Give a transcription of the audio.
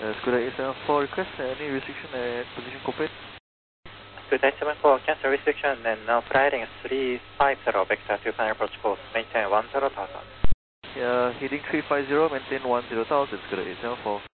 Scooter 874 request, any restriction at position Coupé? Scooter 874, cancel restriction and now flying 350, vector to final approach course, maintain 10,000. Yeah, heading 350, maintain 10,000, Scooter 874.